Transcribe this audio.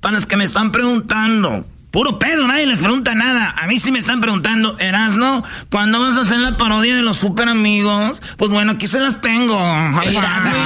para los que me están preguntando. Puro pedo, nadie les pregunta nada. A mí sí me están preguntando, Erasno, ¿cuándo vas a hacer la parodia de los super amigos? Pues bueno, aquí se las tengo. Erasno